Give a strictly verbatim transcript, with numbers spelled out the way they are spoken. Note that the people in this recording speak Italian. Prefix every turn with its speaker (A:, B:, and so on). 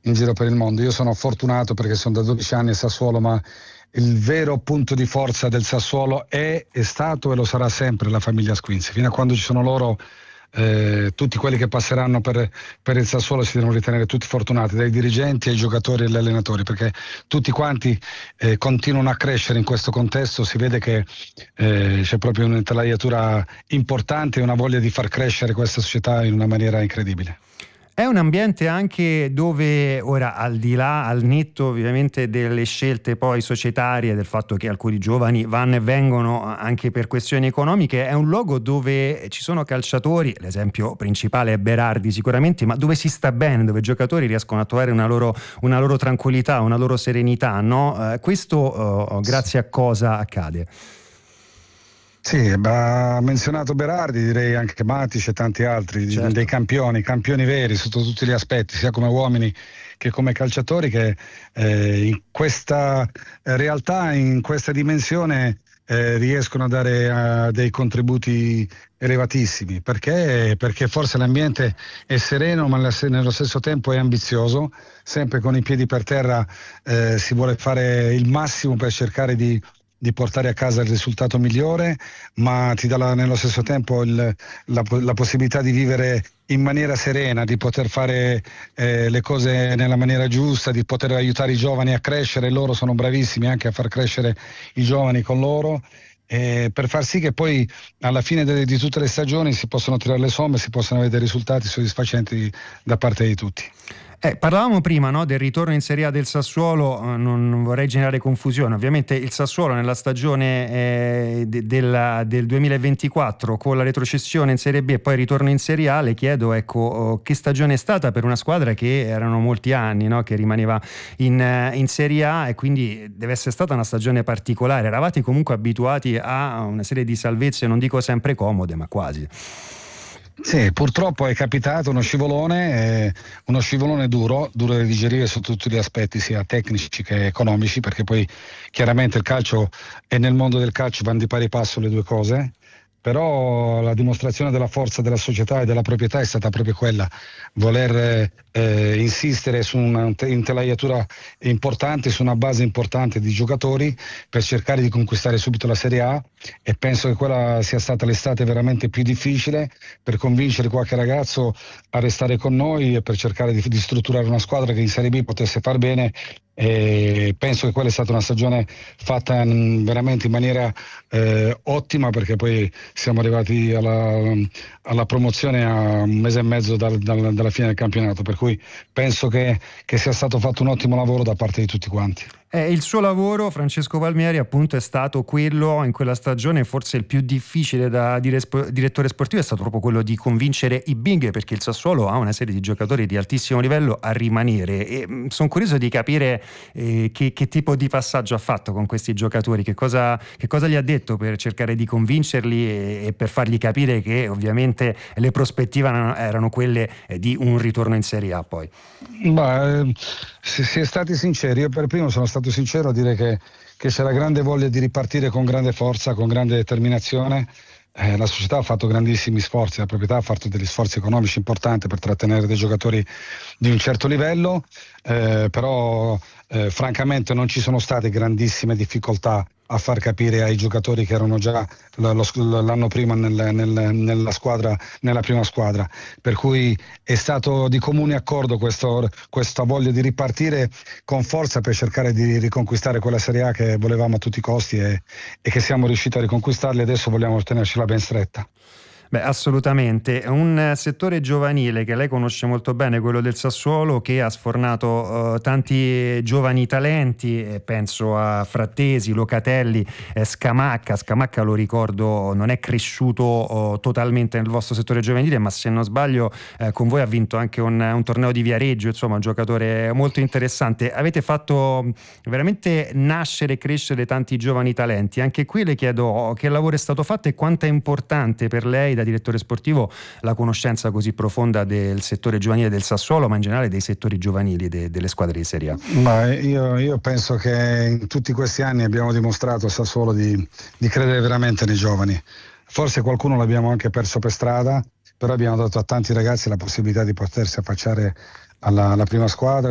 A: in giro per il mondo. Io sono fortunato perché sono da dodici anni a Sassuolo, ma il vero punto di forza del Sassuolo è, è stato e lo sarà sempre la famiglia Squinzi. Fino a quando ci sono loro, eh, tutti quelli che passeranno per, per il Sassuolo si devono ritenere tutti fortunati, dai dirigenti ai giocatori e agli allenatori, perché tutti quanti eh, continuano a crescere in questo contesto. Si vede che eh, c'è proprio un'intelaiatura importante e una voglia di far crescere questa società in una maniera incredibile.
B: È un ambiente anche dove, ora, al di là, al netto ovviamente delle scelte poi societarie, del fatto che alcuni giovani vanno e vengono anche per questioni economiche, è un luogo dove ci sono calciatori, l'esempio principale è Berardi sicuramente, ma dove si sta bene, dove i giocatori riescono a trovare una loro, una loro tranquillità, una loro serenità, no? Eh, questo eh, grazie a cosa accade?
A: Sì, ha menzionato Berardi, direi anche Matic e tanti altri, certo. Dei campioni, campioni veri sotto tutti gli aspetti, sia come uomini che come calciatori, che eh, in questa realtà, in questa dimensione eh, riescono a dare uh, dei contributi elevatissimi. Perché? Perché forse l'ambiente è sereno, ma nello stesso tempo è ambizioso, sempre con i piedi per terra eh, si vuole fare il massimo per cercare di di portare a casa il risultato migliore, ma ti dà la, nello stesso tempo il, la, la possibilità di vivere in maniera serena, di poter fare eh, le cose nella maniera giusta, di poter aiutare i giovani a crescere. Loro sono bravissimi anche a far crescere i giovani con loro, eh, per far sì che poi alla fine de, di tutte le stagioni si possano tirare le somme, si possano avere risultati soddisfacenti da parte di tutti.
B: Eh, parlavamo prima, no, del ritorno in Serie A del Sassuolo, eh, non, non vorrei generare confusione. Ovviamente il Sassuolo nella stagione eh, de, del, del duemilaventiquattro, con la retrocessione in Serie B e poi il ritorno in Serie A, le chiedo, ecco, oh, che stagione è stata per una squadra che erano molti anni, no, che rimaneva in, in Serie A, e quindi deve essere stata una stagione particolare. Eravate comunque abituati a una serie di salvezze, non dico sempre comode, ma quasi.
A: Sì, purtroppo è capitato uno scivolone, eh, uno scivolone duro, duro da digerire sotto tutti gli aspetti, sia tecnici che economici, perché poi chiaramente il calcio e nel mondo del calcio vanno di pari passo le due cose, però la dimostrazione della forza della società e della proprietà è stata proprio quella, voler eh, insistere su un'intelaiatura importante, su una base importante di giocatori per cercare di conquistare subito la Serie A, e penso che quella sia stata l'estate veramente più difficile per convincere qualche ragazzo a restare con noi e per cercare di, di strutturare una squadra che in Serie B potesse far bene. E penso che quella è stata una stagione fatta in, veramente in maniera eh, ottima, perché poi siamo arrivati alla, alla promozione a un mese e mezzo dal, dal, dalla fine del campionato, per cui penso che, che sia stato fatto un ottimo lavoro da parte di tutti quanti.
B: Eh, il suo lavoro, Francesco Palmieri, appunto è stato quello in quella stagione, forse il più difficile da dire, direttore sportivo, è stato proprio quello di convincere i big, perché il Sassuolo ha una serie di giocatori di altissimo livello a rimanere, e sono curioso di capire eh, che, che tipo di passaggio ha fatto con questi giocatori, che cosa, che cosa gli ha detto per cercare di convincerli e, e per fargli capire che ovviamente le prospettive erano, erano quelle di un ritorno in Serie A poi.
A: Beh, se si è stati sinceri, io per primo sono stato sincero a dire che, che c'era grande voglia di ripartire con grande forza, con grande determinazione. Eh, la società ha fatto grandissimi sforzi, la proprietà ha fatto degli sforzi economici importanti per trattenere dei giocatori di un certo livello, eh, però eh, francamente non ci sono state grandissime difficoltà a far capire ai giocatori che erano già l'anno prima nel, nel, nella squadra, nella prima squadra, per cui è stato di comune accordo questo, questa voglia di ripartire con forza per cercare di riconquistare quella Serie A che volevamo a tutti i costi e, e che siamo riusciti a riconquistarli. Adesso vogliamo tenercela ben stretta.
B: Beh, assolutamente. Un settore giovanile che lei conosce molto bene, quello del Sassuolo, che ha sfornato uh, tanti giovani talenti, eh, penso a Frattesi, Locatelli, eh, Scamacca. Scamacca, lo ricordo, non è cresciuto uh, totalmente nel vostro settore giovanile, ma se non sbaglio eh, con voi ha vinto anche un, un torneo di Viareggio, insomma un giocatore molto interessante. Avete fatto veramente nascere e crescere tanti giovani talenti. Anche qui le chiedo che lavoro è stato fatto e quanto è importante per lei da direttore sportivo la conoscenza così profonda del settore giovanile del Sassuolo, ma in generale dei settori giovanili de, delle squadre di Serie A.
A: Ma io, io penso che in tutti questi anni abbiamo dimostrato a Sassuolo di, di credere veramente nei giovani. Forse qualcuno l'abbiamo anche perso per strada, però abbiamo dato a tanti ragazzi la possibilità di potersi affacciare alla, alla prima squadra